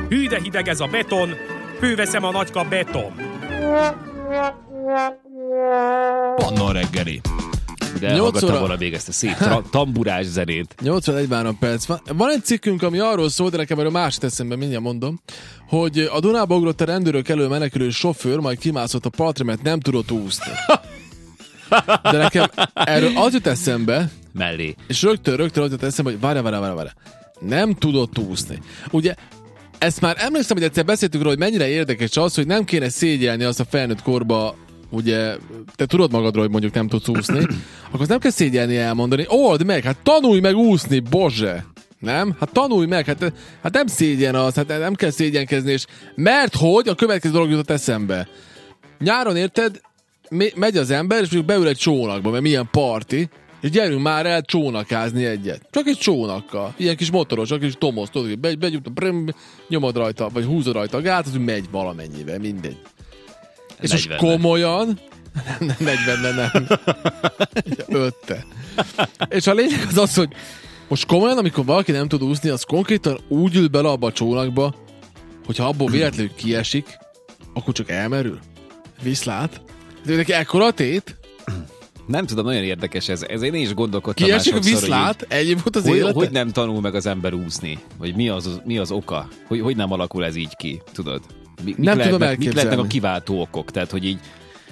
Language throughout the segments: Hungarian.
Hű de hideg ez a beton, főveszem a nagykap beton. Panna reggeli. De hallgattam volna még ezt a szép tamburás zenét. 8:01 perc van. Van egy cikkünk, ami arról szól, de nekem erről más eszembe, mindjárt mondom, hogy a Dunába ugrott a rendőrök elől menekülő sofőr, majd kimászott a partra, mert nem tudott úszni. De nekem erről az jut eszembe, mellé. És rögtön az jut eszembe, hogy várj. Nem tudott úszni. Ugye, ezt már emlékszem, hogy egyszer beszéltük róla, hogy mennyire érdekes az, hogy nem kéne szégyelni azt a felnőtt korba, ugye, te tudod magadról, hogy mondjuk nem tudsz úszni, akkor azt nem kell szégyelni elmondani. Old meg, hát tanulj meg úszni, Bozse! Nem? Hát tanulj meg, hát nem szégyen az, hát nem kell szégyenkezni, és mert hogy a következő dolog jutott eszembe. Nyáron érted, megy az ember, és beül egy csónakba, mert milyen parti, és gyerünk már el csónakázni egyet. Csak egy csónakkal. Ilyen kis motoros, kis tomosz, tudod, nyomod rajta, vagy húzod rajta a gát, az megy valamennyivel, mindegy. És most komolyan, nem 40, nem. 5. És a lényeg az, hogy most komolyan, amikor valaki nem tud úszni, az konkrétan úgy ül bele abba a csónakba, hogyha abból véletlenül kiesik, akkor csak elmerül. Viszlát. De neki ekkora a tét? Nem tudom, nagyon érdekes ez. Én is gondolkodtam másodszor, hogy viszlát, ennyi volt az élete? Hogy nem tanul meg az ember úszni? Vagy mi az oka? Hogy nem alakul ez így ki, tudod? Nem tudom elképzelni. Mik lehetnek a kiváltó okok? Tehát, hogy így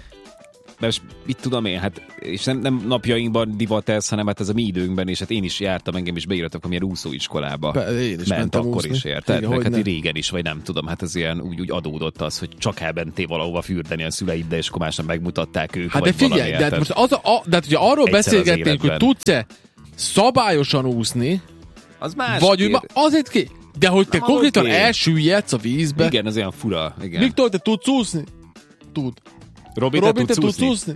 mert mit tudom én, hát, és nem napjainkban divat ez, hanem hát ez a mi időnkben, és hát én is jártam, engem is beírtak amilyen úszóiskolába. Én is ment akkor úszni. Is érted? Igen, meg hát régen is, vagy nem tudom, hát ez ilyen úgy adódott az, hogy csak elmentél valahova fürdeni a szüleiddel, és komásnak megmutatták ők. Hát de figyelj, de hát most de hát, ugye arról beszélgetnénk, hogy tudsz-e szabályosan úszni, az más. Vagy azért ki? De hogy te konkrétan elsüllyedsz a vízbe. Igen, az olyan fura. Igen. Viktor, te tudsz úszni? Tud. Robi, te tudsz úszni?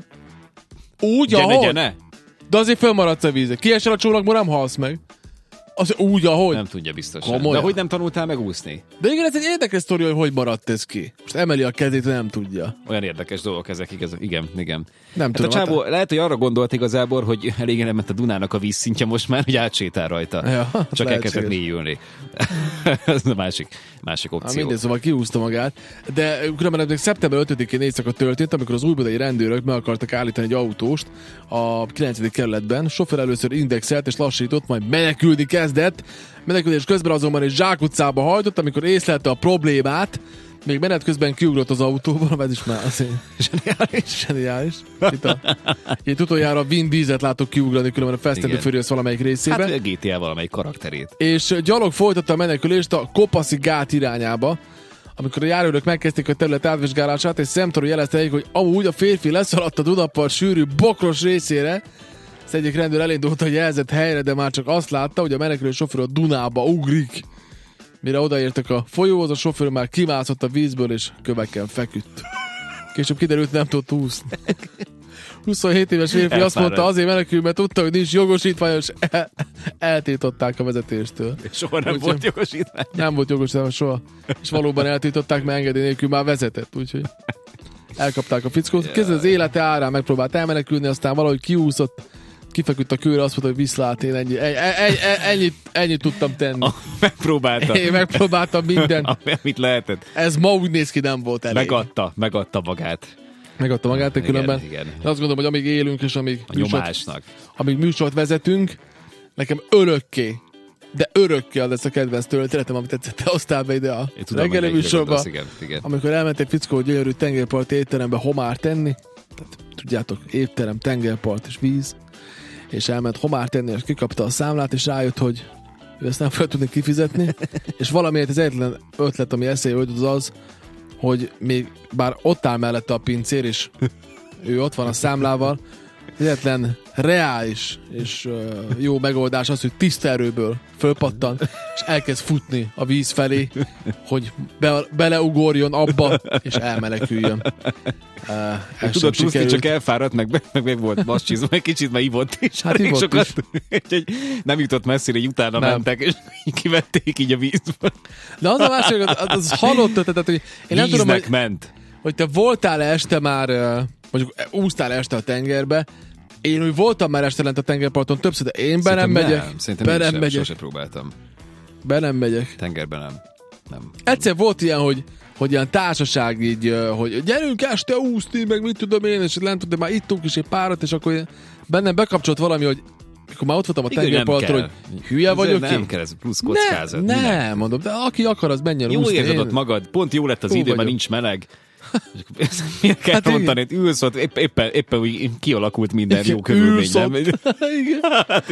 Úgy, ahogy. De azért fölmaradsz a vízre. Kiesel a csónakból, nem halsz meg. Az úgy, ahogy. Nem tudja biztosan. De hogy nem tanultál meg úszni? De igen, ez egy érdekes sztori, hogy maradt ez ki. Most emeli a kezét, nem tudja. Olyan érdekes dolgok ezek, igen. Nem tudom. A csávó, lehet, hogy arra gondolt igazából, hogy elég elment a Dunának a vízszintje most már, hogy átsétál rajta. Ja, csak elkezdett mélyülni. Ez a másik opció. Mindegy, szóval kiúzta magát. De különben szeptember 5-én éjszaka történt, amikor az újbudai rendőrök meg akartak állítani egy autóst a 9. kerületben. Sofőr először indexelt és lassított, majd menekülni kezdett. Menekülés közben azonban egy zsákutcába hajtott, amikor észlelte a problémát, még menet közben kiugrott az autóból, ez is már azért zseniális. Itt utoljára Vin Dieselt látok kiugrani, különben a Fast and the Furious valamelyik részébe. Hát a GTA valamelyik karakterét. És gyalog folytatta a menekülést a Kopaszi gát irányába, amikor a járőrök megkezdték a terület átvizsgálását, és szemtanú jelezte, hogy amúgy a férfi leszaladt a Dunapart sűrű bokros részére. Az egyik rendőr elindult a jelzett helyre, de már csak azt látta, hogy a menekülő sofőr a Dunába ugrik. Mire odaértek a folyóhoz, a sofőr már kimászott a vízből, és kövekkel feküdt. Később kiderült, nem tudott úszni. 27 éves férfi azt mondta, azért menekül, mert tudta, hogy nincs jogosítvány, és eltiltották a vezetéstől. Soha nem volt jogosítvány? Nem volt jogosítvány, soha. És valóban eltiltották, mert engedély nélkül már vezetett, úgyhogy elkapták a fickót. Kezdve az élete árán megpróbált elmenekülni, aztán valahogy kiúszott, kifeküdt a kőre, azt mondta, hogy viszlát, én ennyit tudtam tenni. Megpróbáltam. Én megpróbáltam mindent. Amit lehetett. Ez ma úgy néz ki, nem volt elég. Megadta magát. Megadta magát, de különben. Igen. Azt gondolom, hogy amíg élünk, és amíg műsort vezetünk, nekem örökké az lesz a kedvenc történetem, amit egyszer te hoztál be ide a reggeli műsorba. Amikor elment egy fickó gyönyörű tengerparti étterembe homár tenni, tehát tudjátok, étterem, tengerpart és víz, és elment homár tenni, és kikapta a számlát, és rájött, hogy ő ezt nem fel tudni kifizetni, és valamiért az egyetlen ötlet, ami eszébe jutott, az, hogy még bár ott áll mellette a pincér, és ő ott van a számlával, egyetlen reális és jó megoldás az, hogy tiszta erőből fölpattan, és elkezd futni a víz felé, hogy beleugorjon abba, és elmeneküljön. Tudod, Tuszti csak elfáradt, meg volt masszizm, meg kicsit már ivott is. Hát ivott sokat, is. Nem jutott messzire, így utána mentek, és kivették így a vízből. De az a másik, az halott ötletet, hogy én nem tudom, hogy te voltál este már, mondjuk úsztál este a tengerbe, én úgy voltam már este lent a tengerparton többször, de én be nem megyek. Szerintem sose próbáltam. Be nem megyek. Tengerben nem. nem. Egyszer volt ilyen, hogy ilyen társaság így, hogy gyerünk este úszni, meg mit tudom én, és lent, de már ittunk is egy párat, és akkor bennem bekapcsolt valami, hogy akkor már ott voltam a tengerparton, hogy hülye vagyok nem én? kell, ez plusz kockázat. Nem, mondom, de aki akar, az menjen jó úszni. Jó érzed ott magad, pont jó lett az idő, mert nincs meleg. Miért kell mondani, hogy ülsz ott, éppen úgy kialakult minden jó körülmény, nem? Igen.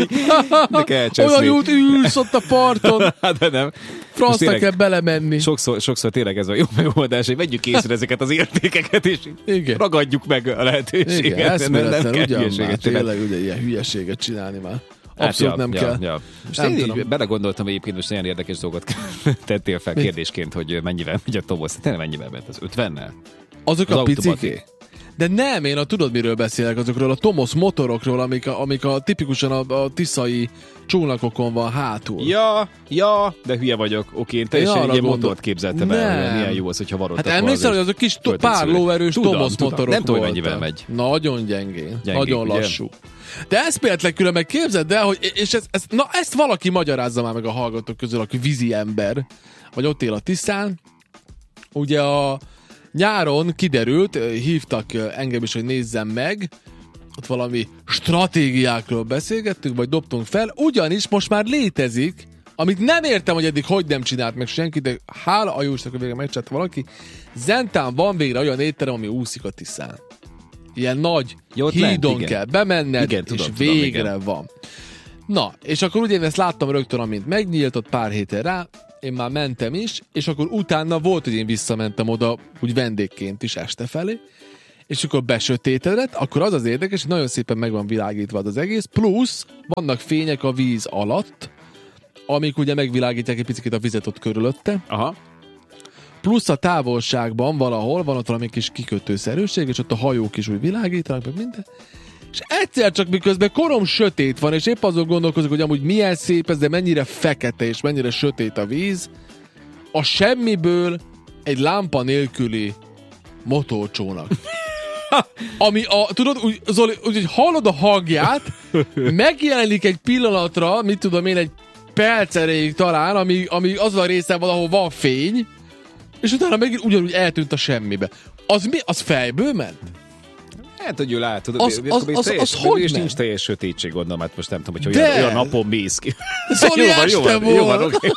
Olyan jót ülsz ott a parton. De nem. Fransznak kell belemenni. Sokszor tényleg ez a jó megoldás, hogy vegyük észre ezeket az értékeket, és igen. ragadjuk meg a lehetőséget. Igen, eszméletlen, ugyan már tényleg ugye, ilyen hülyeséget csinálni már. Abszolút nem kell. Ja. Most én így belegondoltam egyébként, most nagyon érdekes dolgot tettél fel kérdésként, hogy mennyivel megy a tobosz. Tényleg mennyivel ment az 50-nel? Azok a picik? De nem, én tudod miről beszélek, azokról a Tomos motorokról, amik tipikusan a tiszai csónakokon van hátul. Ja, de hülye vagyok. Oké, én teljesen egy motort képzeltem el, milyen jó az, hogyha varottak. Hát emlékszel, hogy azok kis pár lóerős Tomos motorok nem tudom, voltak. mennyivel megy. Nagyon gyengén, nagyon lassú. De eszméletlen különben képzeld el, hogy és ezt valaki magyarázza már meg a hallgatók közül, aki vízi ember, vagy ott él a Tiszán. Ugye a nyáron kiderült, hívtak engem is, hogy nézzem meg, ott valami stratégiákról beszélgettünk, vagy dobtunk fel, ugyanis most már létezik, amit nem értem, hogy eddig hogy nem csinált meg senki, de hála a Jósnak, hogy végre megcsinált valaki, Zentán van végre olyan étterem, ami úszik a Tiszán. Ilyen nagy hídon kell bemenned, és végre van. Na, és akkor ugye én ezt láttam rögtön, amint megnyílt, ott pár héten rá, én már mentem is, és akkor utána volt, hogy én visszamentem oda, úgy vendégként is este felé, és akkor besötétedett, akkor az érdekes, hogy nagyon szépen meg van világítva az egész, plusz vannak fények a víz alatt, amik ugye megvilágítják egy picit a vizet ott körülötte. Aha. Plusz a távolságban valahol van ott valami kis kikötőszerűség, és ott a hajók is úgy világítanak, meg minden. És egyszer csak miközben korom sötét van, és épp azon gondolkozok, hogy amúgy milyen szép ez, de mennyire fekete és mennyire sötét a víz, a semmiből egy lámpa nélküli motorcsónak. Ami tudod, Zoli, úgy hallod a hangját, megjelenik egy pillanatra, mit tudom én, egy perc erejéig talán, ami az a része van, ahol van fény, és utána megint ugyanúgy eltűnt a semmibe. Az mi? Az fejből ment? Hát, hogy ő látod, az hogy és ment? nincs teljes sötétség, gondolom, hát most nem tudom, hogy olyan napon mész ki. Zoli, este volt! Okay.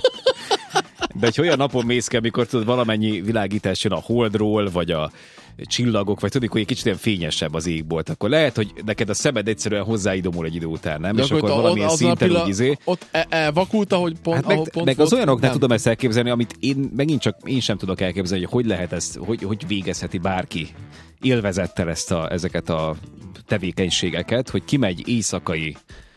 De hogy olyan napon mész ki, amikor tudod, valamennyi világítás jön a holdról, vagy a csillagok, vagy tudod, hogy egy kicsit ilyen fényesebb az égbolt, akkor lehet, hogy neked a szemed egyszerűen hozzáidomul egy idő után, nem? De és akkor valamilyen szinten úgy ott elvakult, ahogy pont, hát pont meg az olyanoknak tudom ezt elképzelni, amit én sem tudok elképzelni, hogy lehet ezt, hogy végezheti bárki élvezettel ezeket a tevékenységeket, hogy kimegy éjszakai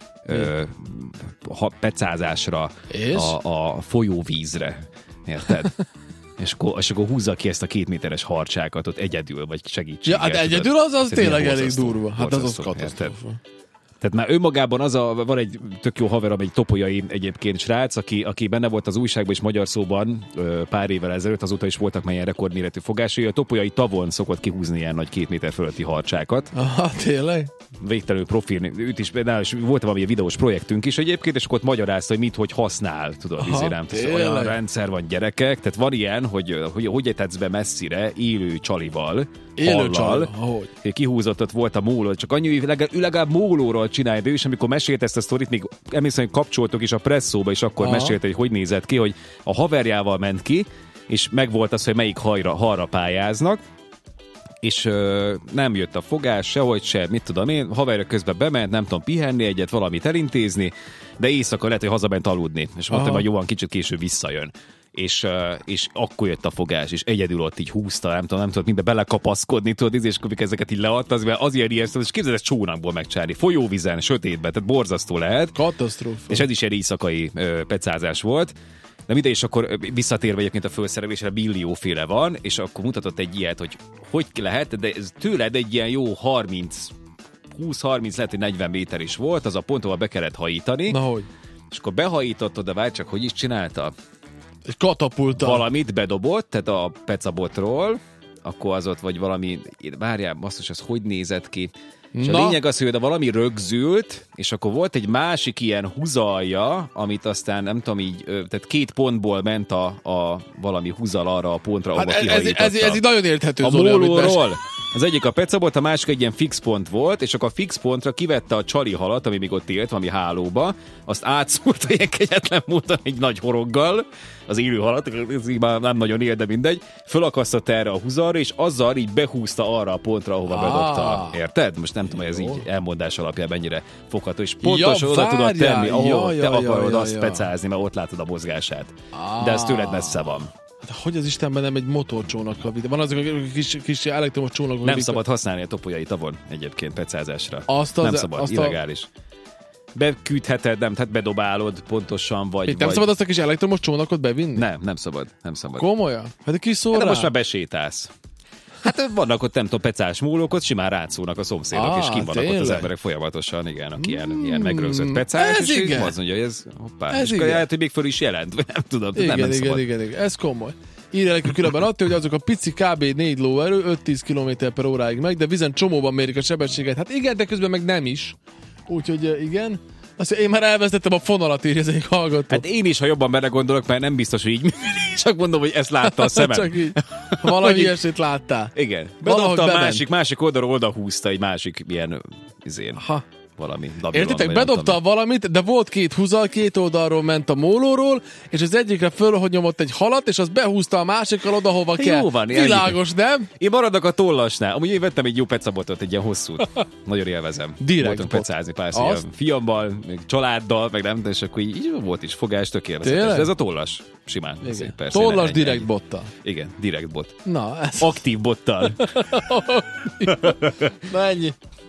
pecázásra a folyóvízre. Érted? és akkor húzza ki ezt a 2 méteres harcsákat ott egyedül, vagy segítséggel. Ja, hát egyedül az tényleg elég durva. Hát az katasztrófa. Tehát már önmagában van egy tök jó haverom, egy topolyai egyébként srác, aki benne volt az újságban és magyar szóban pár évvel ezelőtt, azóta is voltak már ilyen rekordméretű fogásai. A topolyai tavon szokott kihúzni ilyen nagy 2 méter fölötti harcsákat. Aha, tényleg? Végtelenül profil. Őt is, volt valami videós projektünk is egyébként, és akkor ott magyarázta, hogy hogy használ, tudod, olyan rendszer van, gyerekek. Tehát van ilyen, hogy etetsz be messzire élő csalival, hallal, kihúzott ott volt a móló, csak annyi, hogy legalább mólóról csinálja, de ő is, amikor mesélt ezt a sztorit, még emlékszem, hogy kapcsoltok is a presszóba, és akkor mesélte, hogy nézett ki, hogy a haverjával ment ki, és megvolt az, hogy melyik halra pályáznak, és nem jött a fogás, sehogy se, mit tudom én, haverja közben bement, nem tudom, pihenni egyet, valamit elintézni, de éjszaka lehet, hogy hazament aludni, és mondtam, hogy jó van, kicsit később visszajön. És akkor jött a fogás, és egyedül ott így húzta, nem tudod mindbe belekapaszkodni, tudod, és akkor ezeket így leadta, az ilyen ijesztő, és képzeld, ezt csónakból megcsinálni, folyóvízen, sötétben, tehát borzasztó lehet. Katasztrófa. És ez is egy éjszakai pecázás volt. De mindegy, és akkor visszatérve egyébként a felszerelésre billióféle van, és akkor mutatott egy ilyet, hogy lehet, de ez tőled egy ilyen jó 20-30, lehet, hogy 40 méter is volt, az a pont, ahol be kellett hajítani. Na hogy? És akkor behajítottad, de várj csak, hogy is csinálta? Egy katapulta. Valamit bedobott, tehát a pecabotról, akkor az ott vagy valami, várjál, basszus, ez hogy nézett ki? És a lényeg az, hogy valami rögzült, és akkor volt egy másik ilyen húzalja, amit aztán nem tudom így, tehát 2 pontból ment a valami húzal arra a pontra, ahova kihajította. Ez így nagyon érthető, a mólóról. Az egyik a pecabot, a másik egy ilyen fix pont volt, és akkor a fix pontra kivette a csali halat, ami még ott élt, valami hálóba, azt átszúrta ilyen kegyetlen módon egy nagy horoggal, az élő halat, ez így már nem nagyon él, de mindegy, fölakasztotta erre a húzalra, és azzal így behúzta arra a pontra, ahova bedobta. Érted? Most nem tudom, hogy ez így elmondás alapján mennyire fogható, és pontosan oda tudod tenni, ahol te akarod azt pecázni, mert ott látod a mozgását. De ez tőled messze van. De hogy az Istenben nem egy motorcsónakkal? Van azok a kis elektromos csónakok. Nem szabad használni a topolyait avon egyébként pecázásra. Nem szabad, illegális. Beküldheted, nem, tehát bedobálod pontosan, vagy... Nem szabad azt a kis elektromos csónakot bevinni? Nem szabad. Komolyan? Hát egy kis szó de most már besétálsz. Hát vannak ott, nem tudom, pecás mólók, ott simán rátszólnak a szomszédok, és kint vannak ott az emberek folyamatosan, igen, aki ilyen megrögzött pecás, és így azt mondja, hogy ez hoppá, és lehet, hogy még föl is jelent, vagy nem tudom, nem szabad. Igen, ez komoly. Írja nekünk különben attól, hogy azok a pici kb. 4 lóerő, 5-10 km/óráig megy, de vizen csomóban mérik a sebességet. Hát igen, de közben meg nem is. Úgyhogy igen. Azt én már elvesztettem a fonalat, írja az egyik hallgató. Hát én is, ha jobban belegondolok, mert nem biztos, hogy így működik. Csak mondom, hogy ezt látta a szemem. Csak így. Valami ilyesmit láttál. Igen. Bedobta a másik oldalról, oda húzta egy másik ilyen valami. Értitek, bedobta valamit, de volt 2 húzal, 2 oldalról ment a mólóról, és az egyikre fölhogy nyomott egy halat, és az behúzta a másikkal oda, hova kell. Jó van, világos, nem? Én maradok a tollasnál. Amúgy én vettem egy jó pecabotot, egy ilyen hosszút. Nagyon élvezem. Direkt voltunk pecázni párszor, ilyen fiammal, meg családdal, meg nem, és akkor így volt is fogás, tökéletes. De ez a tollas, simán. Persze, tollas direkt bottal. Igen, direkt bot. Na, ez... Aktív bottal. Na ennyi.